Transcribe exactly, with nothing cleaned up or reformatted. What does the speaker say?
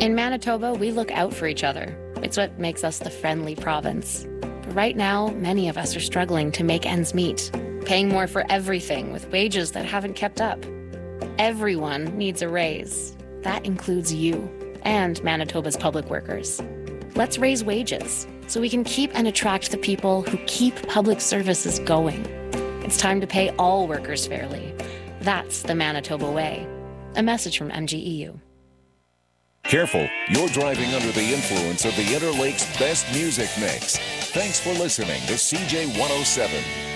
In Manitoba, we look out for each other. It's what makes us the friendly province. But right now, many of us are struggling to make ends meet, paying more for everything with wages that haven't kept up. Everyone needs a raise. That includes you and Manitoba's public workers. Let's raise wages so we can keep and attract the people who keep public services going. It's time to pay all workers fairly. That's the Manitoba way. A message from M G E U. Careful, you're driving under the influence of the Interlake's best music mix. Thanks for listening to C J one oh seven.